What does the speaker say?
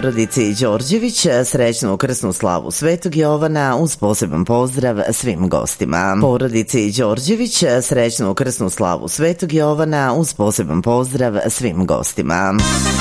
Porodici Đorđević srećnu krsnu slavu Svetog Jovana uz poseban pozdrav svim gostima. Porodici Đorđević srećnu krsnu slavu Svetog Jovana uz poseban pozdrav svim gostima.